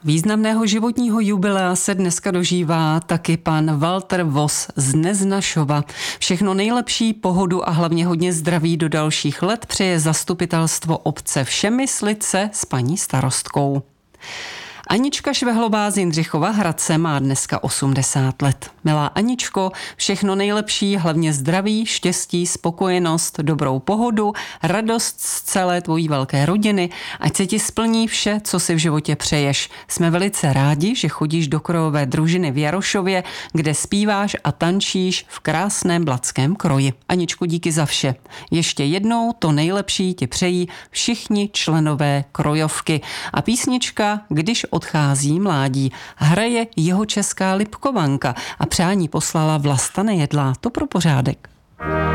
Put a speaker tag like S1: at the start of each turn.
S1: Významného životního jubilea se dneska dožívá taky pan Walter Voss z Neznašova. Všechno nejlepší, pohodu a hlavně hodně zdraví do dalších let přeje zastupitelstvo obce Všemyslice s paní starostkou. Anička Švehlová z Jindřichova Hradce má dneska 80 let. Milá Aničko, všechno nejlepší, hlavně zdraví, štěstí, spokojenost, dobrou pohodu, radost z celé tvojí velké rodiny, ať se ti splní vše, co si v životě přeješ. Jsme velice rádi, že chodíš do krojové družiny v Jarošově, kde zpíváš a tančíš v krásném blatském kroji. Aničko, díky za vše. Ještě jednou to nejlepší ti přejí všichni členové krojovky. A písnička Když odchází mládí hraje Jihočeská Lipkovanka a přání poslala Vlasta Nejedlá. To pro pořádek.